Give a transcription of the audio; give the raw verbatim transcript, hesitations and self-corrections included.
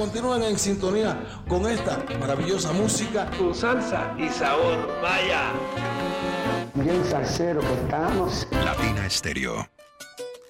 continúen en sintonía con esta maravillosa música. Con salsa y sabor, vaya. Bien salsero que estamos. Latina Estéreo.